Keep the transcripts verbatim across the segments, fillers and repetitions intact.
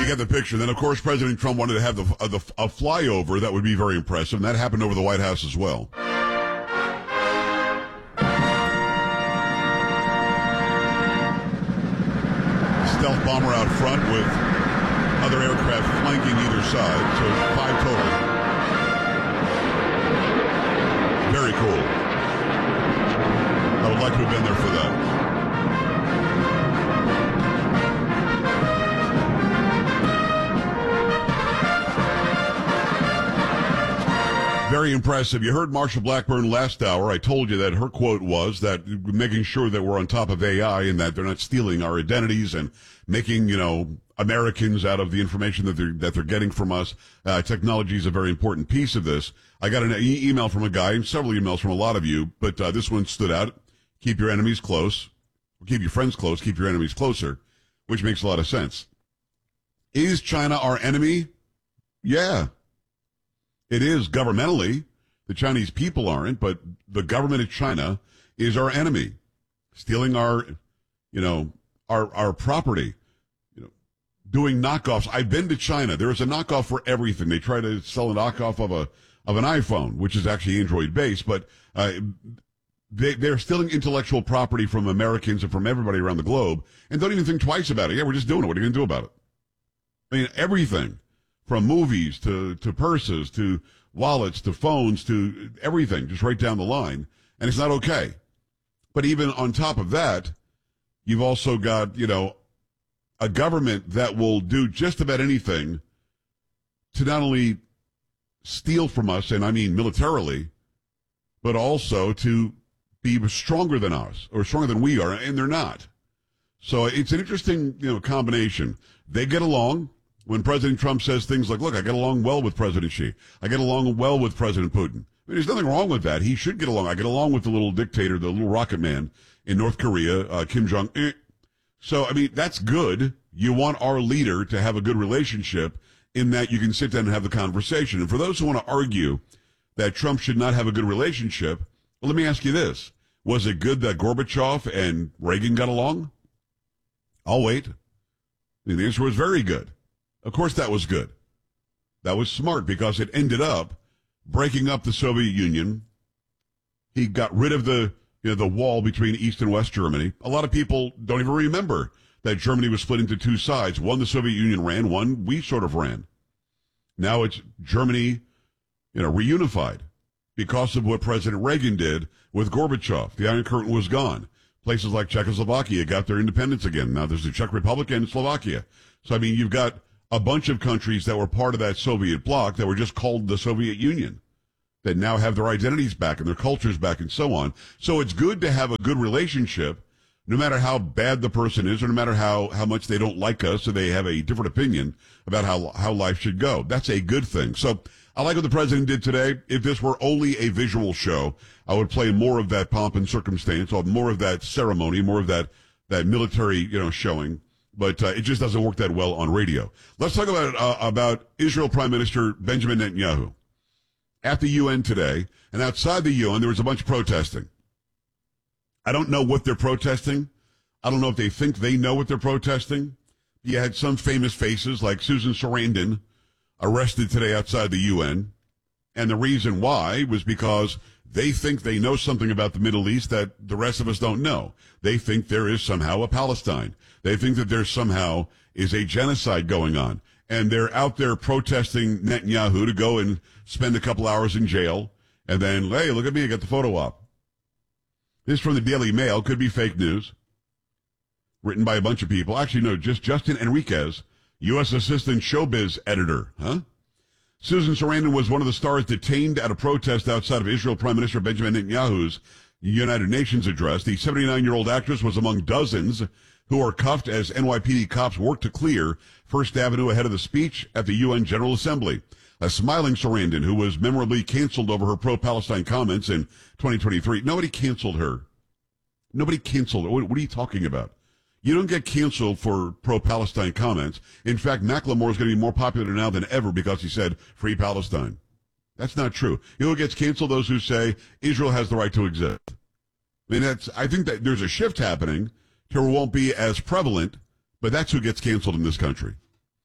get the picture. Then, of course, President Trump wanted to have the, uh, the a flyover that would be very impressive, and that happened over the White House as well. Stealth bomber out front with other aircraft flanking either side, so five total. Very cool. I would like to have been there for that. Very impressive. You heard Marsha Blackburn last hour. I told you that her quote was that making sure that we're on top of A I and that they're not stealing our identities and making, you know, Americans out of the information that they're, that they're getting from us. Uh, technology is a very important piece of this. I got an e- email from a guy and several emails from a lot of you, but uh, this one stood out. Keep your enemies close. Keep your friends close. Keep your enemies closer, which makes a lot of sense. Is China our enemy? Yeah. It is governmentally. The Chinese people aren't, but the government of China is our enemy, stealing our, you know, our our property, you know, doing knockoffs. I've been to China. There is a knockoff for everything. They try to sell a knockoff of a of an iPhone, which is actually Android based, but uh, they they're stealing intellectual property from Americans and from everybody around the globe, and don't even think twice about it. Yeah, we're just doing it. What are you going to do about it? I mean, everything. From movies to, to purses, to wallets, to phones, to everything, just right down the line. And it's not okay. But even on top of that, you've also got, you know, a government that will do just about anything to not only steal from us, and I mean militarily, but also to be stronger than us, or stronger than we are, and they're not. So it's an interesting, you know, combination. They get along. When President Trump says things like, look, I get along well with President Xi. I get along well with President Putin. I mean, there's nothing wrong with that. He should get along. I get along with the little dictator, the little rocket man in North Korea, uh, Kim Jong-un. So, I mean, that's good. You want our leader to have a good relationship in that you can sit down and have the conversation. And for those who want to argue that Trump should not have a good relationship, well, let me ask you this. Was it good that Gorbachev and Reagan got along? I'll wait. The answer was very good. Of course that was good. That was smart because it ended up breaking up the Soviet Union. He got rid of the, you know, the wall between East and West Germany. A lot of people don't even remember that Germany was split into two sides. One the Soviet Union ran, one we sort of ran. Now it's Germany, you know, reunified because of what President Reagan did with Gorbachev. The Iron Curtain was gone. Places like Czechoslovakia got their independence again. Now there's the Czech Republic and Slovakia. So, I mean, you've got a bunch of countries that were part of that Soviet bloc that were just called the Soviet Union that now have their identities back and their cultures back and so on. So it's good to have a good relationship, no matter how bad the person is or no matter how, how much they don't like us or they have a different opinion about how, how life should go. That's a good thing. So I like what the president did today. If this were only a visual show, I would play more of that pomp and circumstance, or more of that ceremony, more of that, that military, you know, showing. But uh, it just doesn't work that well on radio. Let's talk about uh, about Israel Prime Minister Benjamin Netanyahu. At the U N today, and outside the U N, there was a bunch of protesting. I don't know what they're protesting. I don't know if they think they know what they're protesting. You had some famous faces like Susan Sarandon arrested today outside the U N. And the reason why was because they think they know something about the Middle East that the rest of us don't know. They think there is somehow a Palestine. They think that there somehow is a genocide going on. And they're out there protesting Netanyahu to go and spend a couple hours in jail. And then, hey, look at me, I got the photo op. This from the Daily Mail, could be fake news. Written by a bunch of people. Actually, no, just Justin Enriquez, U S Assistant Showbiz Editor. Huh? Susan Sarandon was one of the stars detained at a protest outside of Israel Prime Minister Benjamin Netanyahu's United Nations address. The seventy-nine-year-old actress was among dozens who were cuffed as N Y P D cops worked to clear First Avenue ahead of the speech at the U N General Assembly. A smiling Sarandon, who was memorably canceled over her pro-Palestine comments in twenty twenty-three. Nobody canceled her. Nobody canceled her. What, what are you talking about? You don't get canceled for pro-Palestine comments. In fact, Macklemore is going to be more popular now than ever because he said, free Palestine. That's not true. You know who gets canceled? Those who say Israel has the right to exist. I mean, that's, I think that there's a shift happening to where it won't be as prevalent, but that's who gets canceled in this country.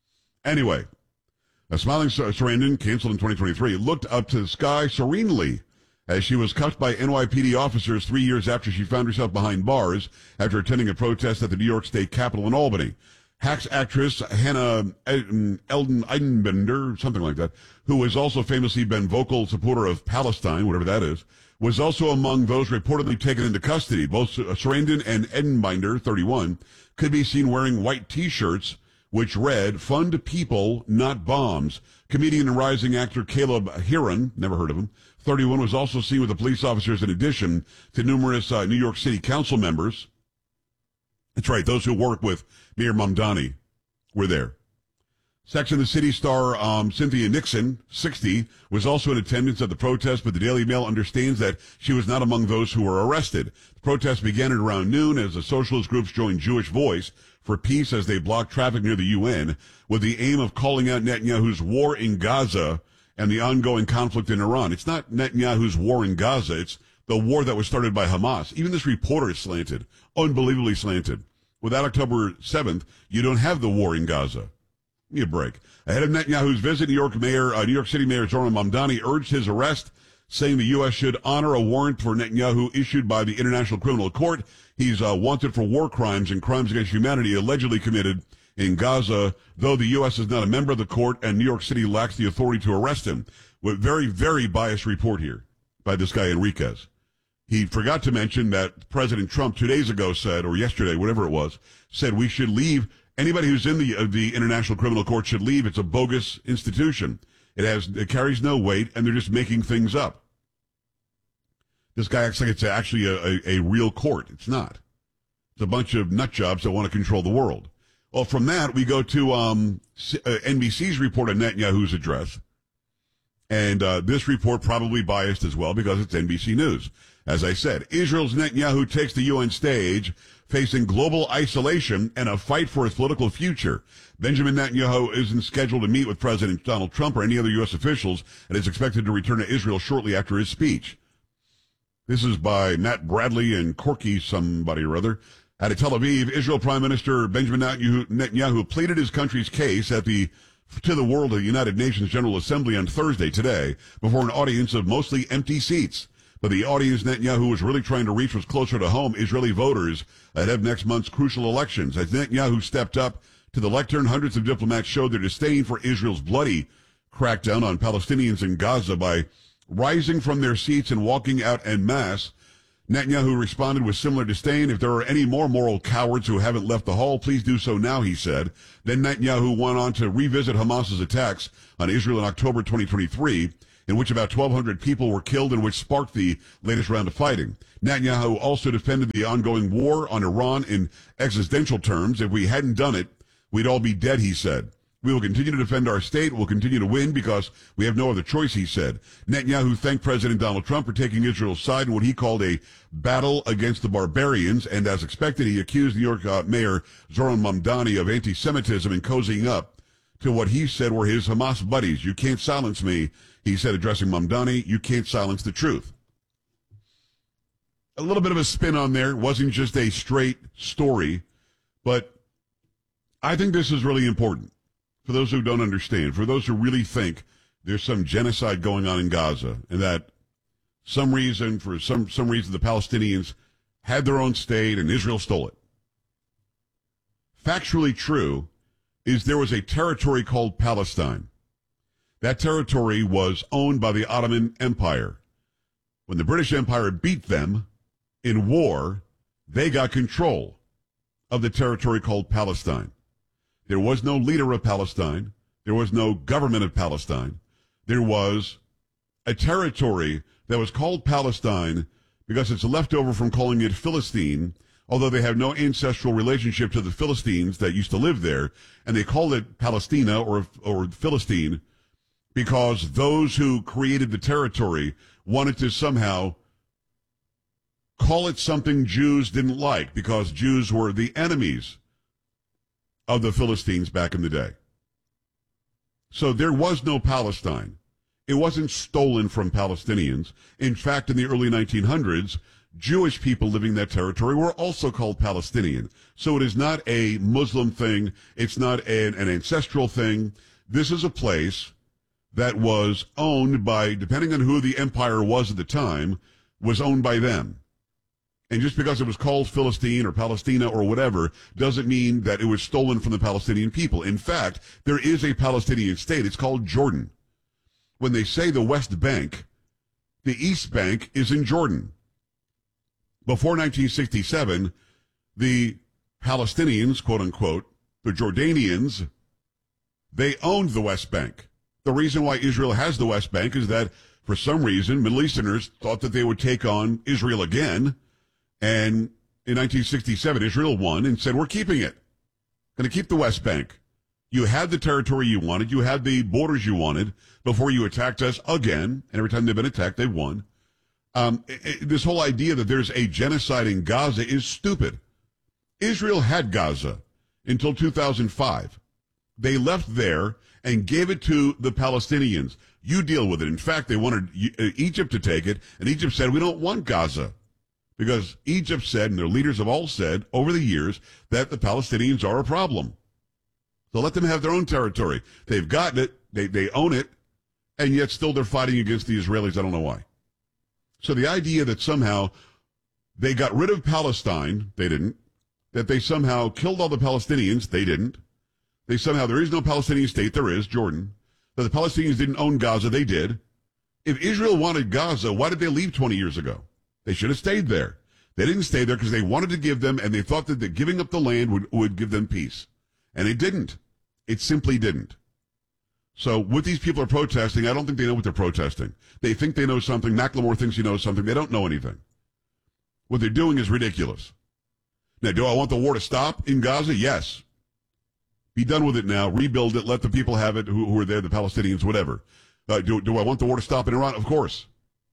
Anyway, a smiling Sarandon, canceled in twenty twenty-three, looked up to the sky serenely as she was cuffed by N Y P D officers three years after she found herself behind bars after attending a protest at the New York State Capitol in Albany. Hacks actress Hannah Eldon Eidenbender, something like that, who has also famously been vocal supporter of Palestine, whatever that is, was also among those reportedly taken into custody. Both Sarandon and Eidenbinder, thirty-one, could be seen wearing white T-shirts which read, "Fund people, not bombs." Comedian and rising actor Caleb Heron, never heard of him, thirty-one, was also seen with the police officers in addition to numerous uh, New York City council members. That's right, those who work with Mayor Mamdani were there. Sex and the City star um, Cynthia Nixon, sixty, was also in attendance at the protest, but the Daily Mail understands that she was not among those who were arrested. The protest began at around noon as the socialist groups joined Jewish Voice for Peace as they blocked traffic near the U N with the aim of calling out Netanyahu's war in Gaza and the ongoing conflict in Iran. It's not Netanyahu's war in Gaza, it's the war that was started by Hamas. Even this reporter is slanted, unbelievably slanted. Without October seventh, you don't have the war in Gaza. Give me a break. Ahead of Netanyahu's visit, New York Mayor, uh, New York City Mayor Zoran Mamdani urged his arrest, saying the U S should honor a warrant for Netanyahu issued by the International Criminal Court. He's uh, wanted for war crimes and crimes against humanity allegedly committed in Gaza, though the U S is not a member of the court and New York City lacks the authority to arrest him. With very, very biased report here by this guy Enriquez. He forgot to mention that President Trump two days ago said, or yesterday, whatever it was, said we should leave. Anybody who's in the uh, the International Criminal Court should leave. It's a bogus institution. It has it carries no weight, and they're just making things up. This guy acts like it's actually a, a, a real court. It's not. It's a bunch of nut jobs that want to control the world. Well, from that, we go to um, uh, N B C's report on Netanyahu's address. And uh, this report probably biased as well because it's N B C News. As I said, Israel's Netanyahu takes the U N stage, facing global isolation and a fight for its political future. Benjamin Netanyahu isn't scheduled to meet with President Donald Trump or any other U S officials and is expected to return to Israel shortly after his speech. This is by Matt Bradley and Corky somebody or other. At Tel Aviv, Israel Prime Minister Benjamin Netanyahu pleaded his country's case at the to the world of the United Nations General Assembly on Thursday today before an audience of mostly empty seats. But the audience Netanyahu was really trying to reach was closer to home, Israeli voters, ahead of next month's crucial elections. As Netanyahu stepped up to the lectern, hundreds of diplomats showed their disdain for Israel's bloody crackdown on Palestinians in Gaza by rising from their seats and walking out en masse. Netanyahu responded with similar disdain. If there are any more moral cowards who haven't left the hall, please do so now, he said. Then Netanyahu went on to revisit Hamas's attacks on Israel in October twenty twenty-three, in which about twelve hundred people were killed and which sparked the latest round of fighting. Netanyahu also defended the ongoing war on Iran in existential terms. If we hadn't done it, we'd all be dead, he said. We will continue to defend our state. We'll continue to win because we have no other choice, he said. Netanyahu thanked President Donald Trump for taking Israel's side in what he called a battle against the barbarians. And as expected, he accused New York uh, Mayor Zoran Mamdani of anti-Semitism and cozying up to what he said were his Hamas buddies. You can't silence me, he said, addressing Mamdani. You can't silence the truth. A little bit of a spin on there. It wasn't just a straight story, but I think this is really important. For those who don't understand, for those who really think there's some genocide going on in Gaza and that some reason, for some, some reason, the Palestinians had their own state and Israel stole it. Factually true is there was a territory called Palestine. That territory was owned by the Ottoman Empire. When the British Empire beat them in war, they got control of the territory called Palestine. There was no leader of Palestine. There was no government of Palestine. There was a territory that was called Palestine because it's leftover from calling it Philistine, although they have no ancestral relationship to the Philistines that used to live there. And they call it Palestina or, or Philistine because those who created the territory wanted to somehow call it something Jews didn't like because Jews were the enemies of the Philistines back in the day. So there was no Palestine. It wasn't stolen from Palestinians. In fact, in the early nineteen hundreds, Jewish people living in that territory were also called Palestinian. So it is not a Muslim thing. It's not an, an ancestral thing. This is a place that was owned by, depending on who the empire was at the time, was owned by them. And just because it was called Philistine or Palestina or whatever doesn't mean that it was stolen from the Palestinian people. In fact, there is a Palestinian state. It's called Jordan. When they say the West Bank, the East Bank is in Jordan. Before nineteen sixty-seven, the Palestinians, quote unquote, the Jordanians, they owned the West Bank. The reason why Israel has the West Bank is that, for some reason, Middle Easterners thought that they would take on Israel again. And in nineteen sixty-seven, Israel won and said, we're keeping it. Going to keep the West Bank. You had the territory you wanted. You had the borders you wanted before you attacked us again. And every time they've been attacked, they've won. Um, it, it, this whole idea that there's a genocide in Gaza is stupid. Israel had Gaza until two thousand five. They left there and gave it to the Palestinians. You deal with it. In fact, they wanted Egypt to take it, and Egypt said, we don't want Gaza. Because Egypt said, and their leaders have all said over the years, that the Palestinians are a problem. So let them have their own territory. They've gotten it, they, they own it, and yet still they're fighting against the Israelis. I don't know why. So the idea that somehow they got rid of Palestine, they didn't. That they somehow killed all the Palestinians, they didn't. They somehow, there is no Palestinian state, there is, Jordan. That the Palestinians didn't own Gaza, they did. If Israel wanted Gaza, why did they leave twenty years ago? They should have stayed there. They didn't stay there because they wanted to give them, and they thought that the giving up the land would, would give them peace. And it didn't. It simply didn't. So what these people are protesting, I don't think they know what they're protesting. They think they know something. Macklemore thinks he knows something. They don't know anything. What they're doing is ridiculous. Now, do I want the war to stop in Gaza? Yes. Be done with it now. Rebuild it. Let the people have it who, who are there, the Palestinians, whatever. Uh, do, do I want the war to stop in Iran? Of course.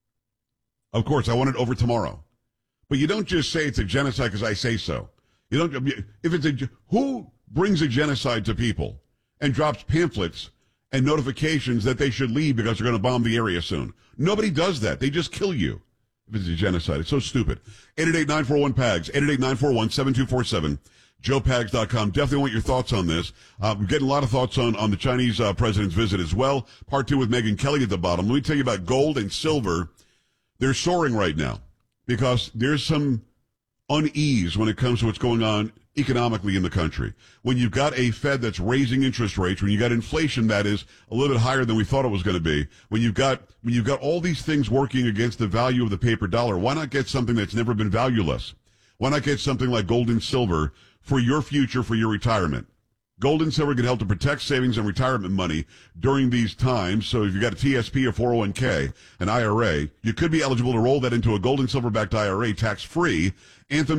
Of course. I want it over tomorrow. But you don't just say it's a genocide because I say so. You don't. If it's a, who brings a genocide to people and drops pamphlets and notifications that they should leave because they're going to bomb the area soon? Nobody does that. They just kill you if it's a genocide. It's so stupid. eight eight eight, nine four one, P A G S, eight eight eight, nine four one, seven two four seven, joe pags dot com. Definitely want your thoughts on this. Uh, we're getting a lot of thoughts on, on the Chinese uh, president's visit as well. Part two with Megyn Kelly at the bottom. Let me tell you about gold and silver. They're soaring right now because there's some unease when it comes to what's going on economically in the country. When you've got a Fed that's raising interest rates, when you've got inflation that is a little bit higher than we thought it was going to be, when you've got when you've got all these things working against the value of the paper dollar, why not get something that's never been valueless? Why not get something like gold and silver for your future, for your retirement? Gold and silver can help to protect savings and retirement money during these times. So if you've got a T S P, a four oh one k, an I R A, you could be eligible to roll that into a gold and silver-backed I R A tax-free. Anthem